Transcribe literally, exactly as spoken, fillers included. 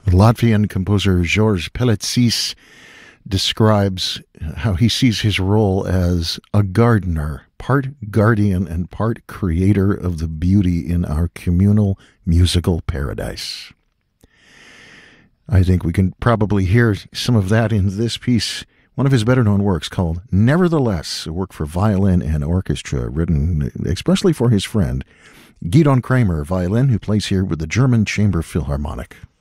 Latvian composer Georges Pelecis describes how he sees his role as a gardener, part guardian and part creator of the beauty in our communal musical paradise. I think we can probably hear some of that in this piece, one of his better-known works called Nevertheless, a work for violin and orchestra written expressly for his friend, Gidon Kramer, violin, who plays here with the German Chamber Philharmonic.